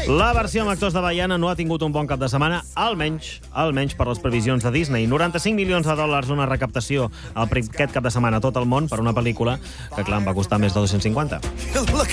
La versió amb actors de Baiana no ha tingut un bon cap de setmana, almenys per les previsions de Disney. 95 milions de dòlars una recaptació aquest cap de setmana a tot el món per una pel·lícula que, clar, em va costar més de 250.